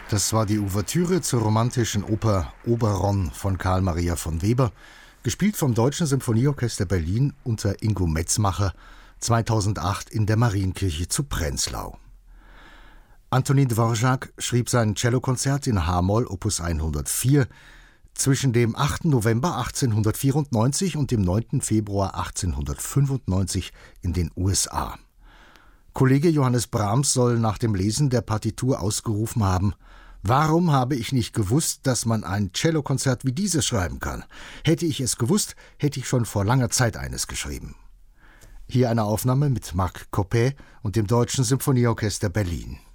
Das war die Ouvertüre zur romantischen Oper Oberon von Karl Maria von Weber, gespielt vom Deutschen Symphonieorchester Berlin unter Ingo Metzmacher, 2008 in der Marienkirche zu Prenzlau. Antonin Dvorak schrieb sein Cellokonzert in h-Moll Opus 104 zwischen dem 8. November 1894 und dem 9. Februar 1895 in den USA. Kollege Johannes Brahms soll nach dem Lesen der Partitur ausgerufen haben: »Warum habe ich nicht gewusst, dass man ein Cellokonzert wie dieses schreiben kann? Hätte ich es gewusst, hätte ich schon vor langer Zeit eines geschrieben.« Hier eine Aufnahme mit Marc Coppet und dem Deutschen Symphonieorchester Berlin.